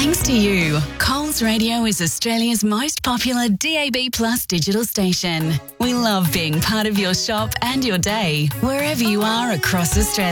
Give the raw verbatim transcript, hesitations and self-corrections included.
Thanks to you, Coles Radio is Australia's most popular D A B Plus digital station. We love being part of your shop and your day, wherever you are across Australia.